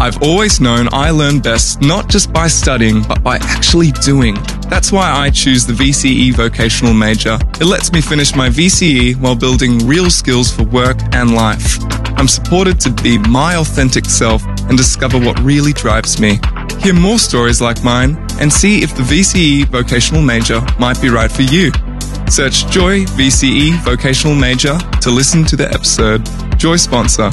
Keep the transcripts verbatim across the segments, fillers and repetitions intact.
I've always known I learn best not just by studying, but by actually doing. That's why I choose the V C E vocational major. It lets me finish my V C E while building real skills for work and life. I'm supported to be my authentic self and discover what really drives me. Hear more stories like mine and see if the V C E vocational major might be right for you. Search Joy V C E vocational major to listen to the episode. Joy sponsor.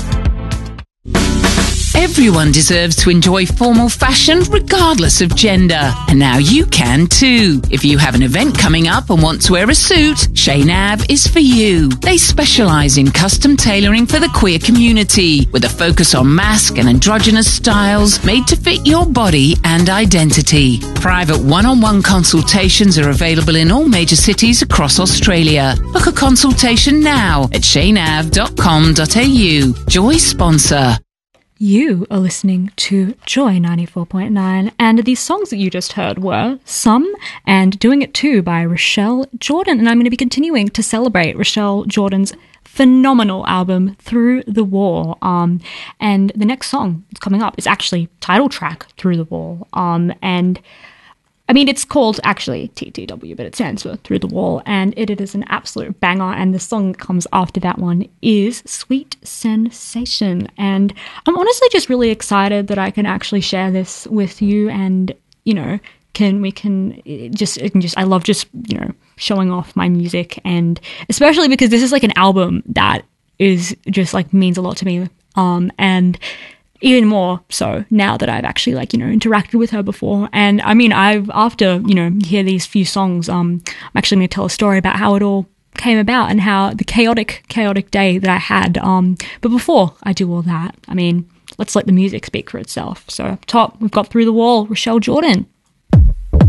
Everyone deserves to enjoy formal fashion regardless of gender. And now you can too. If you have an event coming up and want to wear a suit, Chez Nav is for you. They specialise in custom tailoring for the queer community with a focus on mask and androgynous styles made to fit your body and identity. Private one-on-one consultations are available in all major cities across Australia. Book a consultation now at shay nav dot com dot a u. Joy sponsor. You are listening to Joy ninety-four point nine, and these songs that you just heard were Some and Doing It Too by Rochelle Jordan. And I'm going to be continuing to celebrate Rochelle Jordan's phenomenal album Through the Wall. Um, and the next song that's coming up is actually title track Through the Wall. Um, and I mean, it's called actually T T W, but it stands for Through the Wall, and it, it is an absolute banger, and the song that comes after that one is Sweet Sensation, and I'm honestly just really excited that I can actually share this with you, and, you know, can we can just, it can just I love just, you know, showing off my music, and especially because this is like an album that is just like means a lot to me, um, and even more so now that I've actually, like, you know, interacted with her before. And I mean, I've, after, you know, hear these few songs, um, I'm actually going to tell a story about how it all came about and how the chaotic, chaotic day that I had. Um, but before I do all that, I mean, let's let the music speak for itself. So up top, we've got Through the Wall, Rochelle Jordan.